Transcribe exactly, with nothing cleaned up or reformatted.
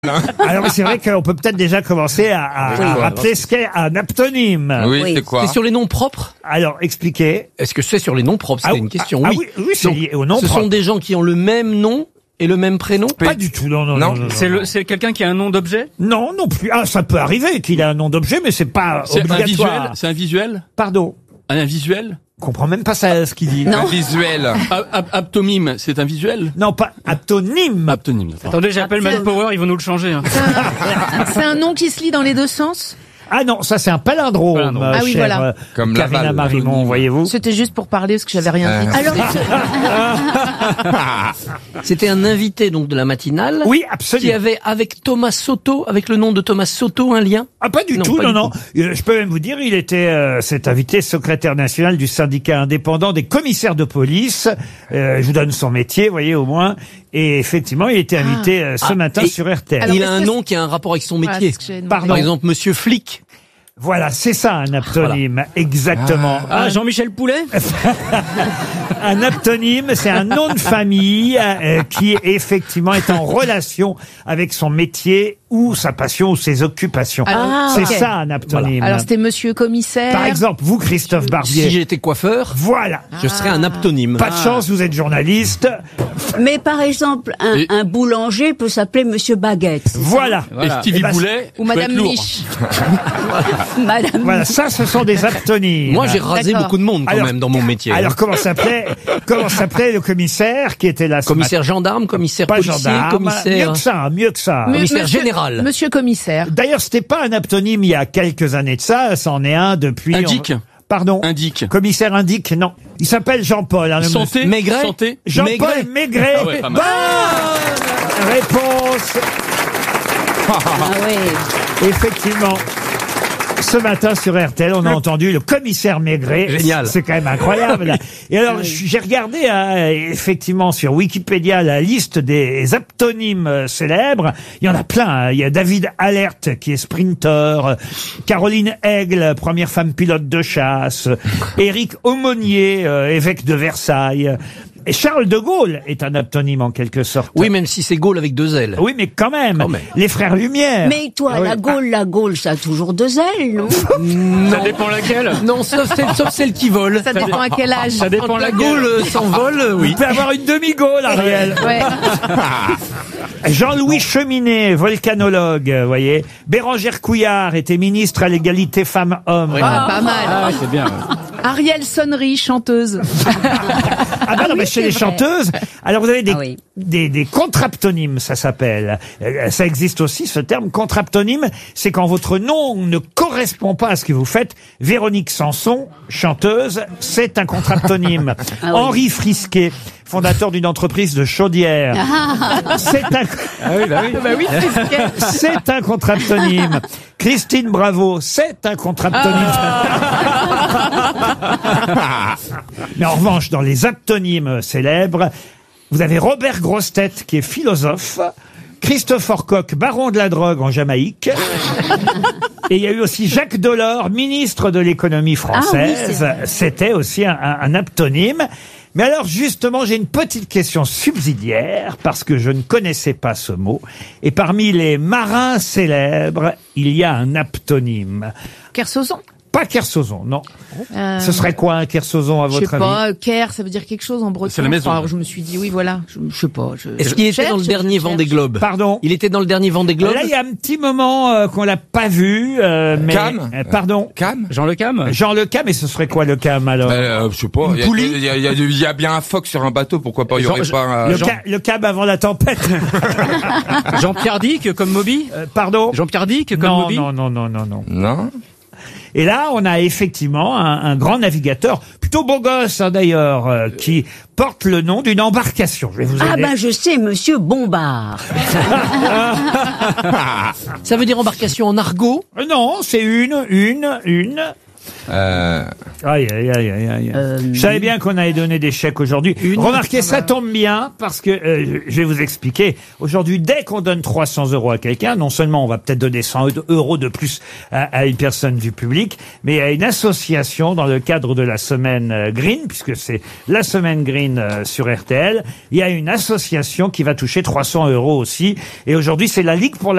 Alors c'est vrai qu'on peut peut-être déjà commencer à, à, Oui, à ouais, rappeler ce qu'est un aptonyme. Oui, Oui. c'est quoi? C'est sur les noms propres? Alors expliquez. Est-ce que c'est sur les noms propres? C'était Ah, une question. ah, oui, oui, oui, c'est Donc, lié au nom Ce propre. sont des gens qui ont le même nom et le même prénom? Pas du tout, non, non, non. Non, non, non, C'est non. le, c'est quelqu'un qui a un nom d'objet? Non, non plus. Ah, ça peut arriver qu'il ait un nom d'objet, mais c'est pas C'est un visuel, obligatoire. c'est un visuel, Pardon. un, un visuel. Je comprends même pas ça, ce qu'il dit. Non. Ah. Un visuel. A- ap- Aptomime, c'est un visuel. Non, pas aptonyme. Aptonyme. d'accord. Attendez, j'appelle Manpower, ils vont nous le changer. Hein. C'est un nom qui se lit dans les deux sens? Ah non, ça c'est un palindrome, Palindrome. euh, Ah oui, chère, voilà. euh, Comme Karina Laval. Marimon, voyez-vous. C'était juste pour parler parce que j'avais rien dit. Euh. Alors, C'était un invité donc de la matinale. Oui, Qui absolument. avait avec Thomas Soto, avec le nom de Thomas Soto, un lien? Ah, pas du Non, tout, pas non, du non. Euh, Je peux même vous dire, il était, euh, cet invité, secrétaire national du syndicat indépendant des commissaires de police. Euh, je vous donne son métier, vous voyez, au moins. Et effectivement, il était invité euh, ce Ah, matin et- sur R T L. Alors, Il a est-ce un que nom qui a un rapport avec son voilà, métier. c'est ce que j'avais demandé. Pardon. Par exemple, Monsieur Flic. Voilà, c'est ça, un aptonyme. Exactement. Ah, Jean-Michel Poulet? Un aptonyme, c'est un nom de famille euh, qui effectivement est en relation avec son métier ou sa passion ou ses occupations. Ah, c'est ok. ça un aptonyme. Alors c'était Monsieur Commissaire. Par exemple, vous, Christophe Barbier. Si j'étais coiffeur, Voilà. je serais un aptonyme. Pas de chance, vous êtes journaliste. Mais par exemple, un, Et- un boulanger peut s'appeler Monsieur Baguette. c'est ça Voilà. Et Stevie Eh ben, Boulet. Ou peut Madame être lourd. Mich. Madame. Voilà, ça, ce sont des aptonymes. Moi, j'ai rasé D'accord. beaucoup de monde quand Alors- même dans mon métier. Alors, comment s'appelait, comment s'appelait le commissaire qui était là ce commissaire gendarme, commissaire matin? Pas policier, gendarme. Mieux commissaire. que ça, mieux que ça. M- Commissaire Monsieur- général. Monsieur Commissaire. D'ailleurs, c'était pas un aptonyme il y a quelques années de ça, c'en est un depuis... Indique. Pardon? Indique. Commissaire indique, non. Il s'appelle Jean-Paul. Hein, le Santé. monsieur. Maigret. Santé. Jean-Paul Maigret. Ah ouais, pas mal. Bonne réponse. Ah oui. Effectivement. Ce matin sur R T L, on a entendu le commissaire Maigret. Génial. C'est quand même incroyable. Et alors, j'ai regardé hein, effectivement sur Wikipédia la liste des aptonymes euh, célèbres. Il y en a plein. Hein. Il y a David Alert qui est sprinter, Caroline Aigle, première femme pilote de chasse, Éric Aumonier, euh, évêque de Versailles. Et Charles de Gaulle est un aptonyme en quelque sorte. Oui, même si c'est Gaulle avec deux L. Oui, mais quand même. Quand même. Les frères Lumière. Mais toi, la Gaule, la Gaule, ça a toujours deux ailes, non? Ça dépend laquelle. Non, sauf celle, sauf celle qui vole. Ça dépend à quel âge. Ça dépend Quand la laquelle. Gaule euh, s'envole, euh, oui. Il peut avoir une demi-gaule, Ariel. Ouais. Jean-Louis Cheminet, volcanologue, vous voyez. Bérangère Couillard était ministre à l'égalité femmes-hommes. Ah, pas mal. Ah, ouais, c'est bien. ouais. Ariel Sonnery, chanteuse. Ah bah non, mais chez les c'est vrai. chanteuses, alors vous avez des, Ah oui. des, des contraptonymes, ça s'appelle. Euh, Ça existe aussi, ce terme. Contraptonyme, c'est quand votre nom ne correspond pas à ce que vous faites. Véronique Sanson, chanteuse, c'est un contraptonyme. Ah oui. Henri Frisquet, fondateur d'une entreprise de chaudière, c'est un... Ah oui, bah oui. Bah oui, c'est ce qu'elle- C'est un contraptonyme. Christine Bravo, c'est un contraptonyme. Mais en revanche, dans les aptonymes célèbres, vous avez Robert Grossetête, qui est philosophe, Christopher Koch, baron de la drogue en Jamaïque, et il y a eu aussi Jacques Delors, ministre de l'économie française. C'était aussi un, un- un aptonyme. Mais alors justement, j'ai une petite question subsidiaire parce que je ne connaissais pas ce mot. Et parmi les marins célèbres, il y a un aptonyme. Kersozon. Pas Kersozon, non. Euh, Ce serait quoi un Kersozon à Je sais votre avis? pas, Ker, ça veut dire quelque chose en breton. C'est la maison. Enfin, alors je me suis dit, oui, voilà, je, je sais pas. Je, Est-ce qu'il était cherche, dans le je dernier cherche. Vendée Globe? Pardon. Il était dans le dernier Vendée Globe? Là, il y a un petit moment euh, qu'on l'a pas vu. Euh, mais, Cam euh, Pardon. Cam? Jean Le Cam? Jean Le Cam, et ce serait quoi le Cam alors? Euh, je sais pas. Il y, a- poulie il y a- il y a- il y a bien un phoque sur un bateau. Pourquoi pas? Il y Jean- aurait pas un... le, Jean- ca- le Cam avant la tempête. Jean-Pierre Dick comme Moby? Euh, Pardon. Jean-Pierre Dick comme Non, Moby? non, non, non, non, non. Non? Et là, on a effectivement un, un grand navigateur, plutôt beau gosse hein, d'ailleurs, euh, qui porte le nom d'une embarcation. Je vais vous Ah aider. ben je sais, Monsieur Bombard. Ça veut dire embarcation en argot? Euh, Non, c'est une, une, une. Euh, Aïe, aïe, aïe, aïe, aïe. Euh, Je savais bien qu'on allait donner des chèques aujourd'hui. Remarquez, ça tombe bien parce que euh, je vais vous expliquer. Aujourd'hui, dès qu'on donne trois cents euros à quelqu'un, non seulement on va peut-être donner cent euros de plus à, à une personne du public, mais il y a une association dans le cadre de la semaine euh, Green, puisque c'est la semaine Green euh, sur R T L. Il y a une association qui va toucher trois cents euros aussi. Et aujourd'hui, c'est la Ligue pour la